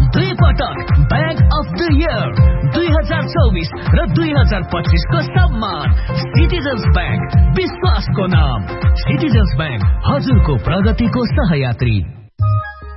दुई पटक bank of the year 2024 र 2025 को सम्मान। सिटिजन्स बैंक, विश्वासको नाम। सिटिजन्स बैंक, हजुरको प्रगतिको सहयात्री।